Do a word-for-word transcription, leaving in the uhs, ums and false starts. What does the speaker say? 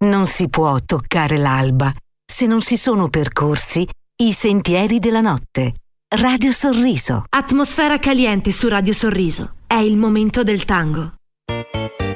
Non si può toccare l'alba se non si sono percorsi i sentieri della notte. Radio Sorriso. Atmosfera caliente su Radio Sorriso. È il momento del tango.